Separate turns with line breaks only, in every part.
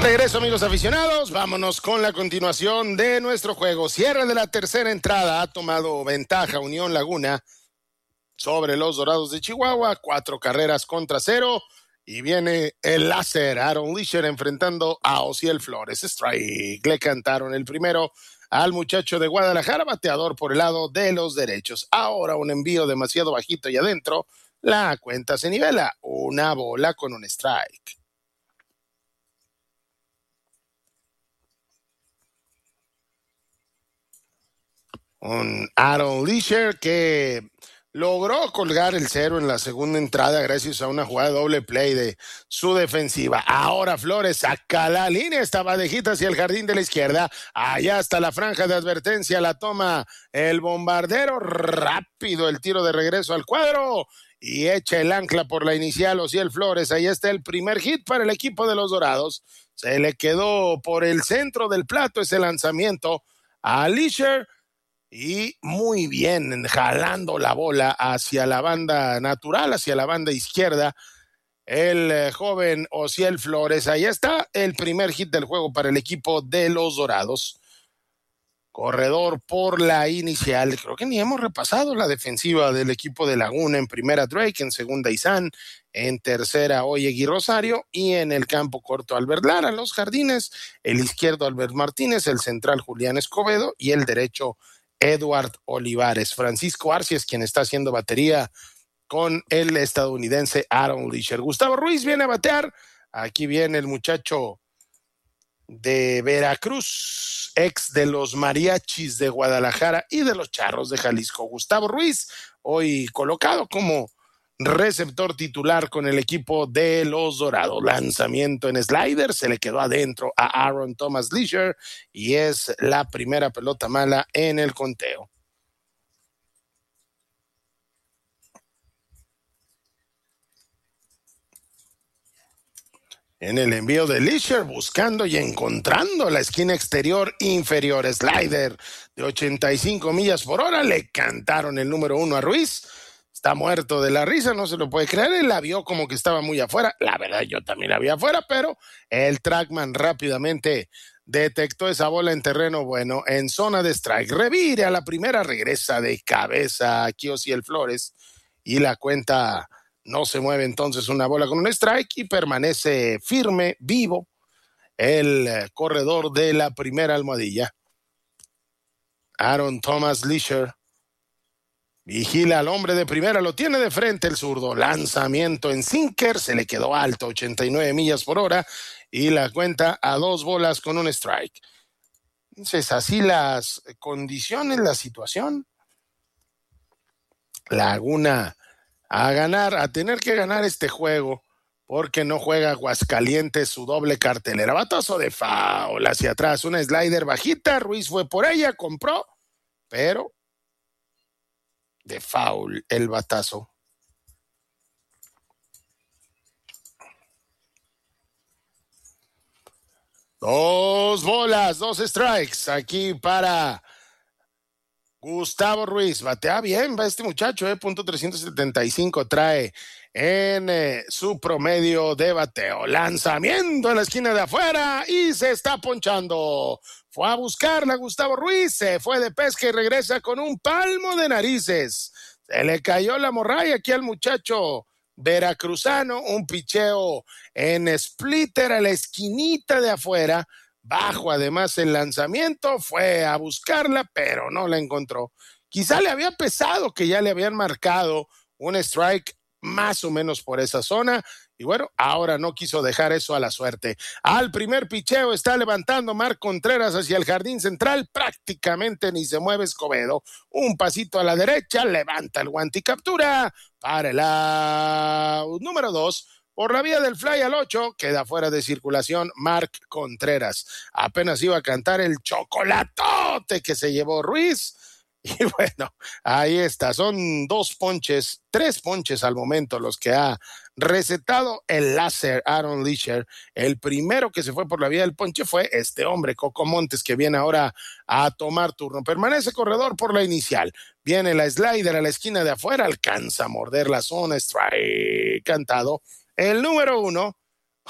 Regreso, amigos aficionados, vámonos con la continuación de nuestro juego. Cierre de la tercera entrada, ha tomado ventaja Unión Laguna sobre los Dorados de Chihuahua, 4 carreras contra 0, y viene el láser, Aaron Leisure enfrentando a Osiel Flores. Strike, le cantaron el primero al muchacho de Guadalajara, bateador por el lado de los derechos. Ahora un envío demasiado bajito y adentro, la cuenta se nivela, una bola con un strike. Un Aaron Leisure que logró colgar el 0 en la segunda entrada gracias a una jugada de doble play de su defensiva. Ahora Flores saca la línea, esta badejita hacia el jardín de la izquierda. Allá está la franja de advertencia, la toma el bombardero. Rápido el tiro de regreso al cuadro y echa el ancla por la inicial Osiel Flores. Ahí está el primer hit para el equipo de los Dorados. Se le quedó por el centro del plato ese lanzamiento a Leisure. Y muy bien, jalando la bola hacia la banda natural, hacia la banda izquierda, el joven Osiel Flores. Ahí está el primer hit del juego para el equipo de los Dorados. Corredor por la inicial. Creo que ni hemos repasado la defensiva del equipo de Laguna. En primera Drake, en segunda Izán, en tercera Oyegui Rosario y en el campo corto Albert Lara. Los jardines, el izquierdo Albert Martínez, el central Julián Escobedo y el derecho Edward Olivares. Francisco Arce es quien está haciendo batería con el estadounidense Aaron Leisure. Gustavo Ruiz viene a batear. Aquí viene el muchacho de Veracruz, ex de los Mariachis de Guadalajara y de los Charros de Jalisco. Gustavo Ruiz, hoy colocado como receptor titular con el equipo de los Dorados. Lanzamiento en slider, se le quedó adentro a Aaron Thomas Leisure y es la primera pelota mala en el conteo. En el envío de Leisure, buscando y encontrando la esquina exterior inferior, slider de 85 millas por hora, le cantaron el número 1 a Ruiz. Está muerto de la risa, no se lo puede creer. Él la vio como que estaba muy afuera. La verdad, yo también la vi afuera, pero el trackman rápidamente detectó esa bola en terreno bueno, en zona de strike. Revire a la primera, regresa de cabeza aquí Osiel Flores y la cuenta no se mueve. Entonces una bola con un strike y permanece firme, vivo, el corredor de la primera almohadilla. Aaron Thomas Leisure vigila al hombre de primera, lo tiene de frente el zurdo. Lanzamiento en sinker, se le quedó alto, 89 millas por hora, y la cuenta a 2 bolas con un strike. Entonces, así las condiciones, la situación. Laguna a ganar, a tener que ganar este juego, porque no juega Aguascalientes su doble cartelera. Batazo de foul hacia atrás, una slider bajita, Ruiz fue por ella, compró, pero de foul el batazo. Dos bolas, 2 strikes aquí para Gustavo Ruiz. Batea bien, va este muchacho, .375 trae en su promedio de bateo. Lanzamiento en la esquina de afuera y se está ponchando. Fue a buscarla Gustavo Ruiz, se fue de pesca y regresa con un palmo de narices. Se le cayó la morralla aquí al muchacho veracruzano, un picheo en splitter a la esquinita de afuera. Bajo además el lanzamiento, fue a buscarla, pero no la encontró. Quizá le había pesado que ya le habían marcado un strike más o menos por esa zona, y bueno, ahora no quiso dejar eso a la suerte. Al primer picheo está levantando Marc Contreras hacia el jardín central, prácticamente ni se mueve Escobedo. Un pasito a la derecha, levanta el guante y captura para el out número 2. Por la vía del fly al 8, queda fuera de circulación Marc Contreras. Apenas iba a cantar el chocolatote que se llevó Ruiz. Y bueno, ahí está. Son 2 ponches, 3 ponches al momento los que ha recetado el láser Aaron Leisure. El primero que se fue por la vía del ponche fue este hombre, Coco Montes, que viene ahora a tomar turno. Permanece corredor por la inicial. Viene la slider a la esquina de afuera, alcanza a morder la zona, strike cantado. El número 1,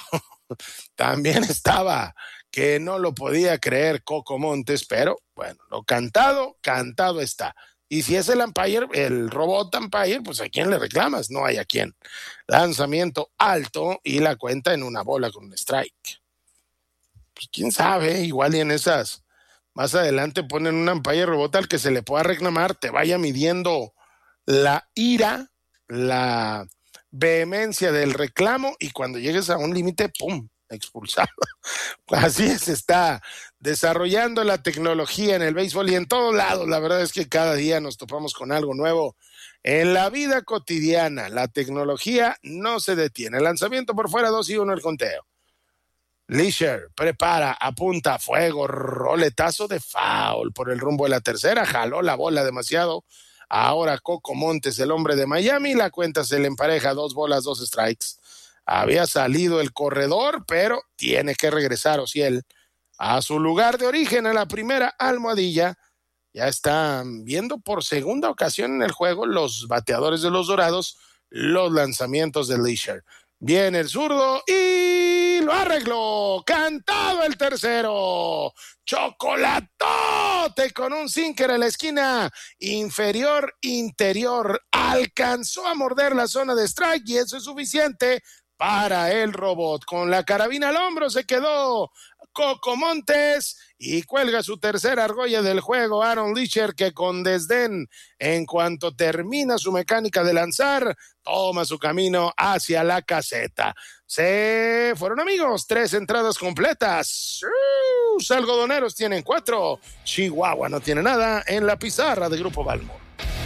También estaba que no lo podía creer Coco Montes, pero bueno, lo cantado, cantado está. Y si es el umpire, el robot umpire, pues ¿a quién le reclamas? No hay a quién. Lanzamiento alto y la cuenta en una bola con un strike. Pues quién sabe, igual y en esas, más adelante ponen un umpire robot al que se le pueda reclamar, te vaya midiendo la ira, la vehemencia del reclamo y cuando llegues a un límite, ¡pum!, expulsado. Así se está desarrollando la tecnología en el béisbol y en todos lados. La verdad es que cada día nos topamos con algo nuevo en la vida cotidiana. La tecnología no se detiene. Lanzamiento por fuera, 2-1 el conteo. Leisure prepara, apunta, fuego, roletazo de foul por el rumbo de la tercera, jaló la bola demasiado. Ahora Coco Montes, el hombre de Miami, la cuenta se le empareja, 2 bolas, 2 strikes. Había salido el corredor, pero tiene que regresar Ociel a su lugar de origen, a la primera almohadilla. Ya están viendo por segunda ocasión en el juego los bateadores de los Dorados, los lanzamientos de Leisure. Viene el zurdo y lo arregló. Cantado el tercero. Chocolatote con un sinker en la esquina inferior interior. Alcanzó a morder la zona de strike y eso es suficiente para el robot. Con la carabina al hombro se quedó Coco Montes y cuelga su tercera argolla del juego Aaron Leisure, que con desdén, en cuanto termina su mecánica de lanzar, toma su camino hacia la caseta. Se fueron, amigos, 3 entradas completas. Los algodoneros tienen 4. Chihuahua no tiene nada en la pizarra de Grupo Balmor.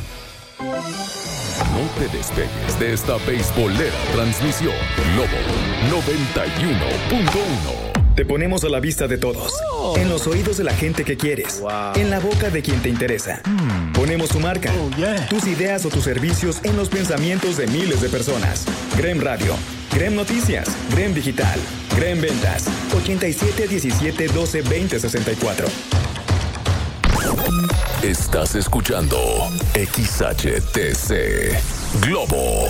No te despegues de esta beisbolera transmisión. Globo 91.1.
Te ponemos a la vista de todos, en los oídos de la gente que quieres, en la boca de quien te interesa. Ponemos tu marca, tus ideas o tus servicios en los pensamientos de miles de personas. Grem Radio, Grem Noticias, Grem Digital, Grem Ventas, 87 17 12 20 64.
Estás escuchando XHTC Globo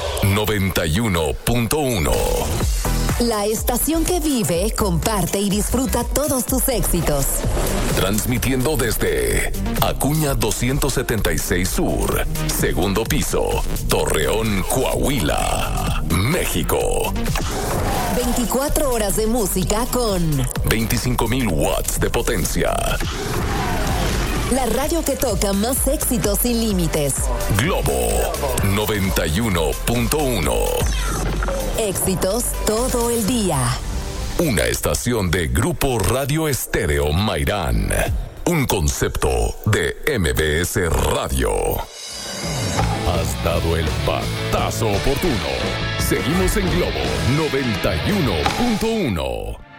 91.1.
La estación que vive, comparte y disfruta todos tus éxitos.
Transmitiendo desde Acuña 276 Sur, segundo piso, Torreón, Coahuila, México.
24 horas de música con
25,000 watts de potencia.
La radio que toca más éxitos sin límites.
Globo 91.1.
Éxitos todo el día.
Una estación de Grupo Radio Estéreo Mairán. Un concepto de MBS Radio. Has dado el batazo oportuno. Seguimos en Globo 91.1.